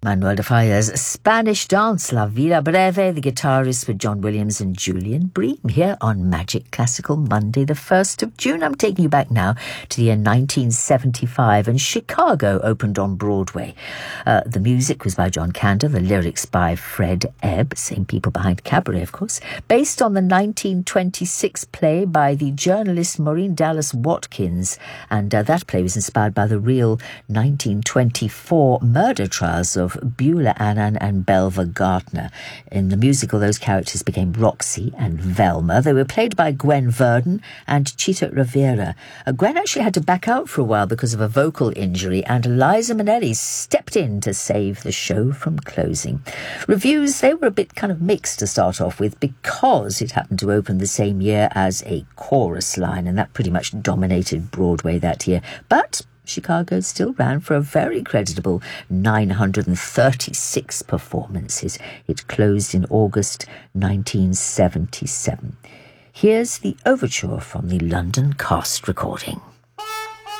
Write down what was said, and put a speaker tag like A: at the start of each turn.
A: Manuel de Falla's Spanish Dance, La Vida Breve, the guitarists with John Williams and Julian Bream, here on Magic Classical Monday, the 1st of June. I'm taking you back now to the year 1975, and Chicago opened on Broadway. The music was by John Kander, the lyrics by Fred Ebb, same people behind Cabaret, of course, based on the 1926 play by the journalist Maureen Dallas Watkins, and that play was inspired by the real 1924 murder trials of Beulah Annan and Belva Gardner. In the musical, those characters became Roxy and Velma. They were played by Gwen Verdon and Chita Rivera. Gwen actually had to back out for a while because of a vocal injury, and Liza Minnelli stepped in to save the show from closing. Reviews, they were a bit kind of mixed to start off with because it happened to open the same year as A Chorus Line, and that pretty much dominated Broadway that year. But Chicago still ran for a very creditable 936 performances. It closed in August 1977. Here's the overture from the London cast recording.